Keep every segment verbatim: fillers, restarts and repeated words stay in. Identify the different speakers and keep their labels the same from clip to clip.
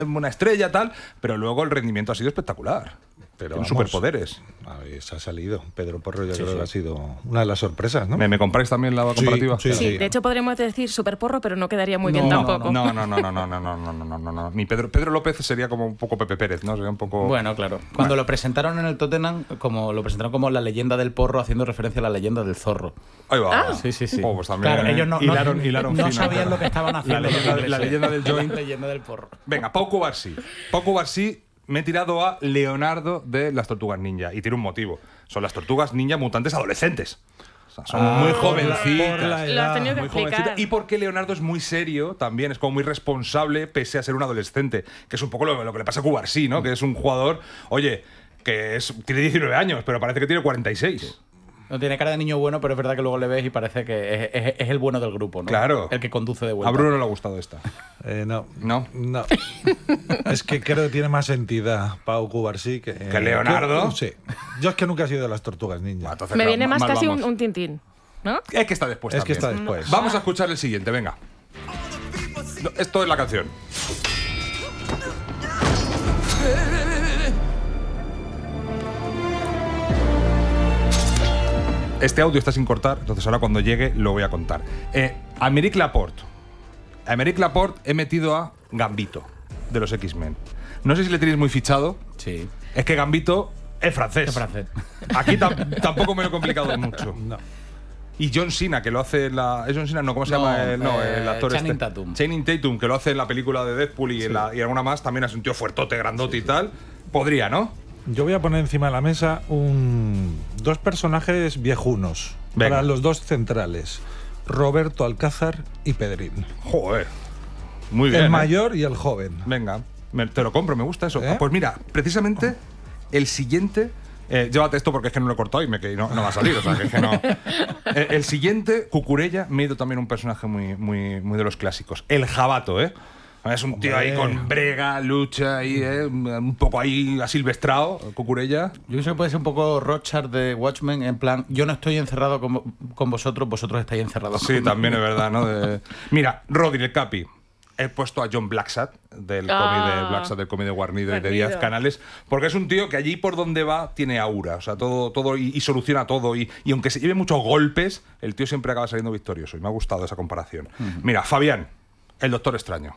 Speaker 1: una estrella, tal, pero luego el rendimiento ha sido espectacular.
Speaker 2: Pero
Speaker 1: Con
Speaker 2: vamos,
Speaker 1: superpoderes.
Speaker 2: A ver, se ha salido. Pedro Porro yo
Speaker 1: Sí,
Speaker 2: creo
Speaker 1: sí.
Speaker 2: que ha sido una de las sorpresas, ¿no?
Speaker 1: ¿Me, me compráis también la comparativa?
Speaker 2: Sí,
Speaker 3: Sí, de hecho podríamos decir super porro, pero no quedaría muy
Speaker 1: no,
Speaker 3: bien tampoco.
Speaker 1: No, no, no, no, no, no, no, no, no, no, no. Ni Pedro, Pedro López sería como un poco Pepe Pérez, ¿no? Sería un poco...
Speaker 4: Bueno, claro. Cuando bueno. lo presentaron en el Tottenham, como lo presentaron como la leyenda del porro, haciendo referencia a la leyenda del zorro.
Speaker 1: Ahí va.
Speaker 3: Ah.
Speaker 4: Sí, sí, sí.
Speaker 1: Oh, pues también,
Speaker 4: claro,
Speaker 1: ¿eh?
Speaker 4: ellos no,
Speaker 1: hilaron,
Speaker 4: no,
Speaker 1: hilaron
Speaker 4: no
Speaker 1: fino,
Speaker 4: sabían
Speaker 1: claro.
Speaker 4: lo que estaban haciendo.
Speaker 1: La leyenda, la leyenda del joint.
Speaker 4: La leyenda del porro.
Speaker 1: Venga, Pau Cubarsí. Pau Cubarsí, me he tirado a Leonardo de las Tortugas Ninja. Y tiene un motivo. Son las Tortugas Ninja mutantes adolescentes. O sea, son
Speaker 2: Ah,
Speaker 1: muy
Speaker 2: por la-
Speaker 1: jovencitas.
Speaker 2: por la
Speaker 3: Lo has tenido que
Speaker 1: Muy
Speaker 3: explicar.
Speaker 1: jovencita. Y porque Leonardo es muy serio también, es como muy responsable pese a ser un adolescente, que es un poco lo, lo que le pasa a Cubarsí, ¿no? Que es un jugador, oye, que es, tiene diecinueve años, pero parece que tiene cuarenta y seis.
Speaker 4: No tiene cara de niño bueno, pero es verdad que luego le ves y parece que es, es- es el bueno del grupo, ¿no?
Speaker 1: Claro.
Speaker 4: El que conduce de vuelta.
Speaker 1: A Bruno no le ha gustado esta.
Speaker 2: Eh, no.
Speaker 1: ¿No?
Speaker 2: No. Es que creo que tiene más entidad Pau Cubarsí que...
Speaker 1: ¿Que Leonardo?
Speaker 2: que- sí. Yo es que nunca he sido de las Tortugas Ninja.
Speaker 1: Entonces,
Speaker 3: Me
Speaker 1: claro,
Speaker 3: viene más
Speaker 1: mal
Speaker 3: casi un,
Speaker 1: vamos.
Speaker 3: un tintín, ¿no?
Speaker 1: Es que está después
Speaker 2: Es que
Speaker 1: también.
Speaker 2: está después.
Speaker 1: Vamos a escuchar el siguiente, venga. No, esto es la canción. Este audio está sin cortar, entonces ahora cuando llegue lo voy a contar. Eh, Aymeric Laporte. A Aymeric Laporte he metido a Gambito, de los X-Men. No sé si le tenéis muy fichado.
Speaker 4: Sí.
Speaker 1: Es que Gambito es francés.
Speaker 4: Es francés.
Speaker 1: Aquí tam- tampoco me lo he complicado mucho.
Speaker 2: No.
Speaker 1: Y John Cena, que lo hace en la... ¿Es John Cena? No, ¿cómo se
Speaker 4: No,
Speaker 1: llama? El, no,
Speaker 4: eh,
Speaker 1: el actor
Speaker 4: Channing
Speaker 1: este.
Speaker 4: Tatum.
Speaker 1: Channing Tatum, que lo hace en la película de Deadpool y, en la- y alguna más. También es un tío fuertote, grandote y tal. Podría, ¿no?
Speaker 2: Yo voy a poner encima de la mesa un dos personajes viejunos.
Speaker 1: Venga.
Speaker 2: Para los dos centrales. Roberto Alcázar y Pedrín.
Speaker 1: Joder. Muy bien.
Speaker 2: el
Speaker 1: ¿eh?
Speaker 2: mayor y el joven.
Speaker 1: Venga, me- te lo compro, me gusta eso.
Speaker 2: ¿Eh?
Speaker 1: Pues mira, precisamente el siguiente... eh, llévate esto porque es que no lo he cortado y me, que no, no va a salir. O sea, que es que no. Eh, el siguiente, Cucurella, me ha ido también un personaje muy, muy, muy de los clásicos. El Jabato, ¿eh? Es un tío ahí con brega, lucha, ahí, ¿eh? Un poco ahí asilvestrado, Cucurella.
Speaker 4: Yo creo que puede ser un poco Rothschild de Watchmen, en plan, yo no estoy encerrado con, con vosotros, vosotros estáis encerrados
Speaker 1: Sí,
Speaker 4: conmigo.
Speaker 1: también es verdad, ¿no? De- Mira, Rodri, el Capi. He puesto a John Blacksad, del
Speaker 3: Ah.
Speaker 1: cómic de Blacksad, del cómic de Guarnido y de
Speaker 3: Guarnido.
Speaker 1: Díaz Canales, porque es un tío que allí por donde va tiene aura, o sea, todo, todo y, y soluciona todo. Y, y aunque se lleve muchos golpes, el tío siempre acaba saliendo victorioso. Y me ha gustado esa comparación. Mira, Fabián, el Doctor Extraño.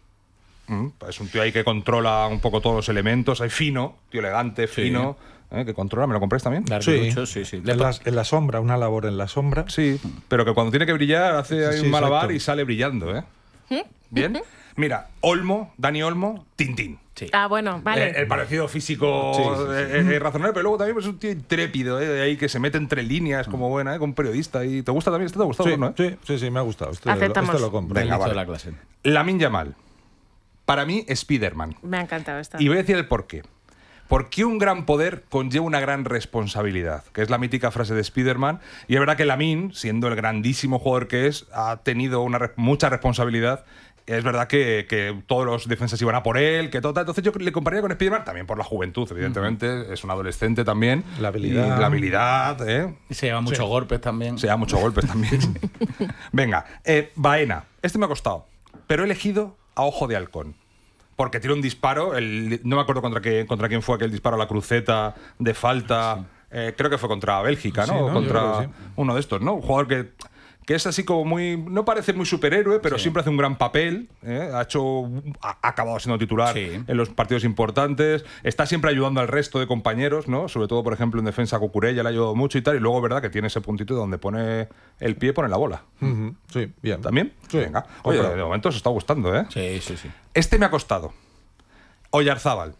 Speaker 1: Mm, Es un tío ahí que controla un poco todos los elementos, hay fino, tío elegante, fino, ¿eh? Que controla. ¿Me lo compráis también?
Speaker 4: Larguirucho, sí, sí.
Speaker 2: En la, en la sombra, una labor en la sombra.
Speaker 1: Sí, pero que cuando tiene que brillar hace ahí
Speaker 2: Sí,
Speaker 1: un malabar
Speaker 2: exacto.
Speaker 1: y sale brillando, ¿eh? Bien. Mira, Olmo, Dani Olmo, Tintín.
Speaker 4: Sí.
Speaker 3: Ah, bueno, vale.
Speaker 1: Eh, el parecido físico
Speaker 2: Sí, sí, sí.
Speaker 1: eh, eh, razonable, pero luego también es un tío intrépido, ¿eh? Ahí que se mete entre líneas como buena, ¿eh? Como un periodista. ¿Y te gusta también? ¿Este te ha gustado,
Speaker 2: Sí,
Speaker 1: no? eh?
Speaker 2: sí, sí, sí, me ha gustado. Este, lo,
Speaker 3: Aceptamos.
Speaker 2: este lo compro.
Speaker 1: Venga,
Speaker 4: Inicio
Speaker 1: vale.
Speaker 4: de la clase.
Speaker 1: Lamine Yamal. Para mí, Spiderman.
Speaker 3: Me ha encantado esta.
Speaker 1: Y voy a decir el por qué. Porque un gran poder conlleva una gran responsabilidad, que es la mítica frase de Spiderman. Y es verdad que Lamine, siendo el grandísimo jugador que es, ha tenido una re- mucha responsabilidad. Es verdad que, que todos los defensas iban a por él, que todo tal. Entonces yo le compararía con Spiderman también por la juventud, evidentemente. Es un adolescente también.
Speaker 2: La habilidad.
Speaker 1: Y la habilidad, ¿eh?
Speaker 4: Y se lleva muchos golpes también.
Speaker 1: Se da muchos golpes también. Venga, eh, Baena. Este me ha costado, pero he elegido a Ojo de Halcón. Porque tiene un disparo, el, no me acuerdo contra, qué, contra quién fue aquel disparo a la cruceta de falta. Eh, creo que fue contra Bélgica, ¿no?
Speaker 2: Sí, ¿no? Yo
Speaker 1: Contra
Speaker 2: creo que sí.
Speaker 1: uno de estos, ¿no? Un jugador que, que es así como muy... No parece muy superhéroe, pero
Speaker 4: Sí.
Speaker 1: siempre hace un gran papel. ¿eh? Ha hecho... Ha ha acabado siendo titular
Speaker 4: Sí.
Speaker 1: en los partidos importantes. Está siempre ayudando al resto de compañeros, ¿no? Sobre todo, por ejemplo, en defensa a Cucurella le ha ayudado mucho y tal. Y luego, verdad, que tiene ese puntito donde pone el pie, pone la bola.
Speaker 2: Ujú, sí, bien.
Speaker 1: ¿También?
Speaker 2: Sí.
Speaker 1: Venga. Oye,
Speaker 2: Compro.
Speaker 1: de momento os está gustando, ¿eh?
Speaker 4: Sí, sí, sí.
Speaker 1: Este me ha costado. Oyarzábal.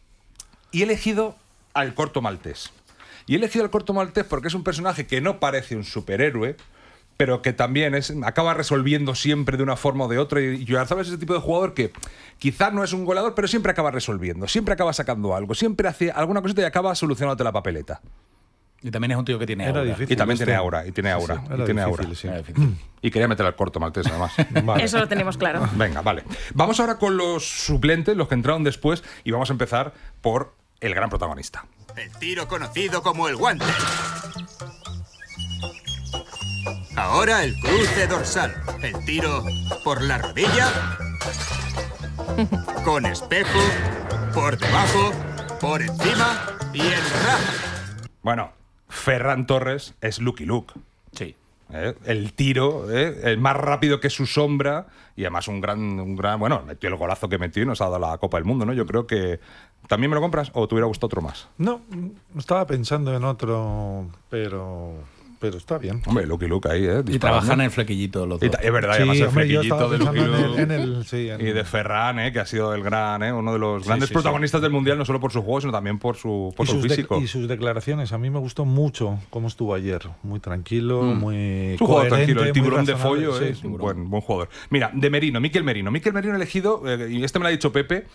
Speaker 1: Y he elegido al Corto Maltés. Y he elegido al Corto Maltés porque es un personaje que no parece un superhéroe, pero que también es, acaba resolviendo siempre de una forma o de otra. Y Oyarzábal es ese tipo de jugador que quizás no es un goleador, pero siempre acaba resolviendo, siempre acaba sacando algo, siempre hace alguna cosita y acaba solucionándote la papeleta.
Speaker 4: Y también es un tío que tiene
Speaker 2: Era
Speaker 4: aura.
Speaker 2: difícil.
Speaker 1: Y también
Speaker 2: este.
Speaker 1: tiene aura, y tiene aura,
Speaker 2: Sí,
Speaker 1: y
Speaker 2: era
Speaker 1: tiene
Speaker 2: difícil,
Speaker 1: aura.
Speaker 2: sí.
Speaker 4: Era difícil.
Speaker 1: Y quería meter al Corto Maltés, además.
Speaker 2: Vale.
Speaker 3: Eso lo tenemos claro.
Speaker 1: Venga, vale. Vamos ahora con los suplentes, los que entraron después, y vamos a empezar por el gran protagonista.
Speaker 5: El tiro conocido como el guante. Ahora el cruce dorsal. El tiro por la rodilla. Con espejo, por debajo, por encima y en ráfaga.
Speaker 1: Bueno, Ferran Torres es Lucky Luke.
Speaker 4: Sí.
Speaker 1: ¿Eh? El tiro, ¿eh? El más rápido que su sombra y además un gran, un gran, bueno, metió el golazo que metió y nos ha dado la Copa del Mundo, ¿no? Yo creo que ¿también me lo compras o te hubiera gustado otro más?
Speaker 2: No, estaba pensando en otro, pero, pero está bien.
Speaker 1: Hombre, Lucky Luke ahí, ¿eh?
Speaker 4: Y trabajan en el flequillito los
Speaker 1: Y
Speaker 4: dos.
Speaker 1: ta- es verdad,
Speaker 2: Sí,
Speaker 1: además el
Speaker 2: hombre, yo
Speaker 1: flequillito
Speaker 2: estaba
Speaker 1: de Lucky
Speaker 2: pensando en
Speaker 1: Luke
Speaker 2: el- en el- sí, en-
Speaker 1: y de Ferran, ¿eh? Que ha sido el gran, ¿eh? Uno de los grandes
Speaker 2: sí,
Speaker 1: protagonistas del Mundial, no solo por su juego, sino también por su, por
Speaker 2: y,
Speaker 1: su
Speaker 2: sus de-
Speaker 1: físico.
Speaker 2: y sus declaraciones. A mí me gustó mucho cómo estuvo ayer. Muy tranquilo, muy
Speaker 1: Es un jugador
Speaker 2: coherente,
Speaker 1: tranquilo, el
Speaker 2: muy
Speaker 1: tiburón de
Speaker 2: razonable,
Speaker 1: Follo
Speaker 2: sí.
Speaker 1: es un buen, buen jugador. Mira, de Merino, Miquel Merino. Miquel Merino ha elegido, eh, y este me lo ha dicho Pepe,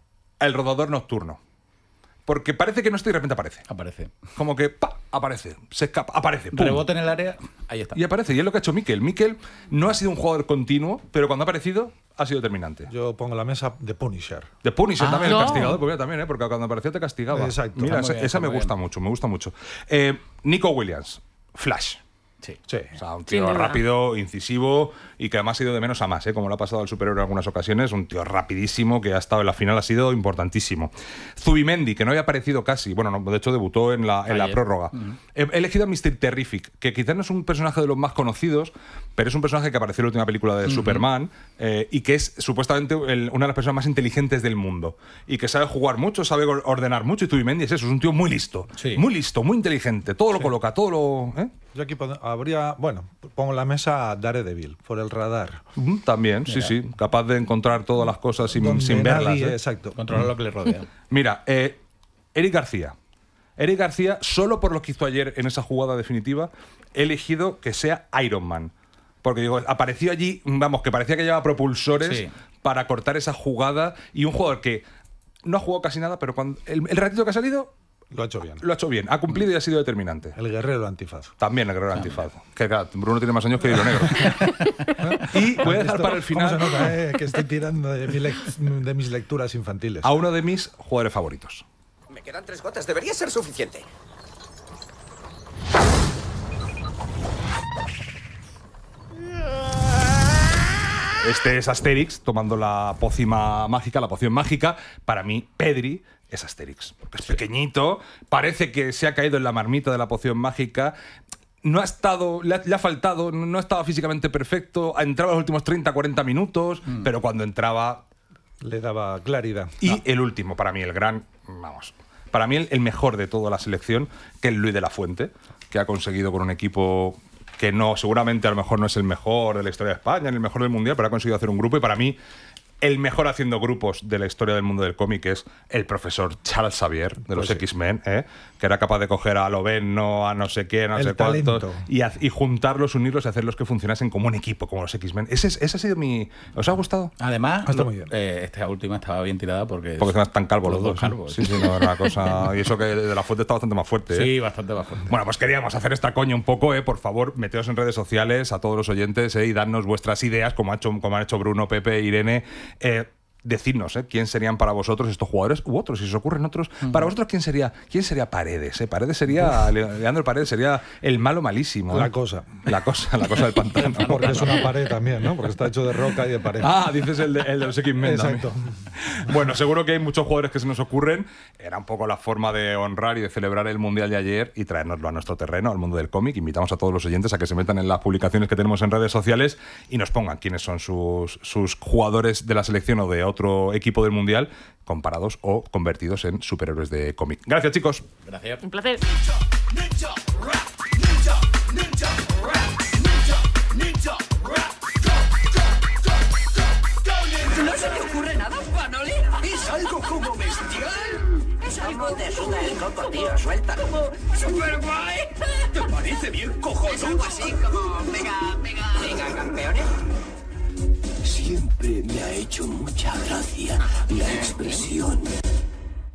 Speaker 1: el rodador nocturno. Porque parece que no está y de repente aparece.
Speaker 4: Aparece.
Speaker 1: Como que ¡pa! Aparece, se escapa, aparece. ¡pum!
Speaker 4: Rebote en el área, ahí está.
Speaker 1: Y aparece, y es lo que ha hecho Miquel. Miquel no ha sido un jugador continuo, pero cuando ha aparecido ha sido determinante.
Speaker 2: Yo pongo la mesa de Punisher.
Speaker 1: De Punisher
Speaker 4: Ah,
Speaker 1: también,
Speaker 3: no.
Speaker 1: el castigador, pues mira, también, ¿eh? Porque cuando aparecía te castigaba.
Speaker 2: Exacto.
Speaker 1: Mira,
Speaker 4: Está muy
Speaker 1: esa,
Speaker 4: bien,
Speaker 1: esa
Speaker 4: está
Speaker 1: me
Speaker 4: muy
Speaker 1: gusta
Speaker 4: bien.
Speaker 1: mucho, me gusta mucho. Eh, Nico Williams, Flash.
Speaker 4: Sí.
Speaker 2: Sí.
Speaker 1: O sea, un
Speaker 3: Sin
Speaker 1: tío
Speaker 3: duda.
Speaker 1: rápido, incisivo y que además ha ido de menos a más, ¿eh? Como le ha pasado al superhéroe en algunas ocasiones. Un tío rapidísimo que ha estado en la final, ha sido importantísimo. Zubimendi, que no había aparecido casi, bueno, no, de hecho debutó en la, en la
Speaker 4: Ayer.
Speaker 1: prórroga. He, he elegido a mister Terrific, que quizás no es un personaje de los más conocidos, pero es un personaje que apareció en la última película de Superman eh, y que es supuestamente el- una de las personas más inteligentes del mundo y que sabe jugar mucho, sabe or- ordenar mucho. Y Zubimendi es eso, es un tío muy listo,
Speaker 4: Sí.
Speaker 1: muy listo, muy inteligente. Todo lo coloca, todo lo. ¿eh?
Speaker 2: Yo aquí pod- habría, bueno, pongo la mesa a Daredevil, por el radar.
Speaker 1: Ujú, también, sí, sí. Capaz de encontrar todas las cosas sin,
Speaker 2: Donde
Speaker 1: sin verlas.
Speaker 2: nadie-
Speaker 1: ¿eh?
Speaker 2: Exacto.
Speaker 4: Controlar lo que le rodea.
Speaker 1: Mira, eh, Eric García. Eric García, solo por lo que hizo ayer en esa jugada definitiva, he elegido que sea Iron Man. Porque digo, apareció allí, vamos, que parecía que llevaba propulsores
Speaker 4: Sí.
Speaker 1: para cortar esa jugada. Y un jugador que no ha jugado casi nada, pero cuando el, el ratito que ha salido,
Speaker 2: Lo ha hecho bien.
Speaker 1: lo ha hecho bien. Ha cumplido y ha sido determinante.
Speaker 2: El guerrero antifaz.
Speaker 1: También el guerrero antifaz. Que claro, Bruno tiene más años que Hilo Negro. Y voy a dejar
Speaker 2: Esto-
Speaker 1: para el final
Speaker 2: ¿Cómo se nota, eh? Que estoy tirando de, mi lec- de mis lecturas infantiles.
Speaker 1: a uno de mis jugadores favoritos.
Speaker 6: Me quedan tres gotas, debería ser suficiente.
Speaker 1: Este es Asterix tomando la pócima mágica, la poción mágica. Para mí, Pedri es Asterix. Porque es pequeñito, parece que se ha caído en la marmita de la poción mágica. No ha estado, le ha, le ha faltado, no estaba físicamente perfecto. Ha entrado los últimos treinta, cuarenta minutos, pero cuando entraba.
Speaker 2: Le daba claridad.
Speaker 1: Y el último, para mí, el gran. Vamos. Para mí, el, el mejor de toda la selección, que es Luis de la Fuente, que ha conseguido con un equipo que no, seguramente a lo mejor no es el mejor de la historia de España, ni el mejor del mundial, pero ha conseguido hacer un grupo. Y para mí, el mejor haciendo grupos de la historia del mundo del cómic es el profesor Charles Xavier de los
Speaker 2: Pues sí.
Speaker 1: X-Men, ¿eh? Que era capaz de coger a Loveno, a no sé quién, a no
Speaker 2: El
Speaker 1: sé cuántos,
Speaker 2: talento.
Speaker 1: y, haz- y juntarlos, unirlos y hacerlos que funcionasen como un equipo, como los X-Men. Ese, es- ese ha sido mi. ¿Os ha gustado?
Speaker 4: Además,
Speaker 2: Está
Speaker 4: lo-
Speaker 2: muy bien.
Speaker 4: eh, esta última estaba bien tirada porque.
Speaker 1: Porque están tan calvos los,
Speaker 4: los
Speaker 1: dos.
Speaker 4: dos
Speaker 1: ¿eh?
Speaker 4: calvos.
Speaker 1: Sí, sí, no, era una cosa. Y eso que de la fuente está bastante más fuerte. ¿eh?
Speaker 4: Sí, bastante más fuerte.
Speaker 1: Bueno, pues queríamos hacer esta coña un poco, ¿eh? Por favor, meteos en redes sociales a todos los oyentes, ¿eh? Y dadnos vuestras ideas, como, ha hecho, como han hecho Bruno, Pepe, Irene. Eh, Decidnos, ¿eh? ¿Quién serían para vosotros estos jugadores u otros, si os ocurren otros? Para vosotros, ¿quién sería quién sería Paredes? ¿eh? Paredes sería, Le- Leandro Paredes sería el malo malísimo. ¿eh?
Speaker 2: La cosa.
Speaker 1: La cosa, la cosa del pantano.
Speaker 2: Porque es una pared también, ¿no? Porque está hecho de roca y de pared.
Speaker 1: Ah, dices el de, el de los X-Men.
Speaker 2: Exacto.
Speaker 1: también. Bueno, seguro que hay muchos jugadores que se nos ocurren. Era un poco la forma de honrar y de celebrar el Mundial de ayer y traérnoslo a nuestro terreno, al mundo del cómic. Invitamos a todos los oyentes a que se metan en las publicaciones que tenemos en redes sociales y nos pongan quiénes son sus, sus jugadores de la selección o de otro equipo del Mundial comparados o convertidos en superhéroes de cómic. Gracias, chicos.
Speaker 4: Gracias.
Speaker 3: Un placer.
Speaker 7: ¿No se te ocurre nada, Panoli? ¿Es algo como bestial? Es algo de suda el coco, tío, suéltalo. Como super guay. ¿Te parece bien cojonudo? Es algo así como mega, mega, mega campeones.
Speaker 6: Siempre me ha hecho mucha gracia.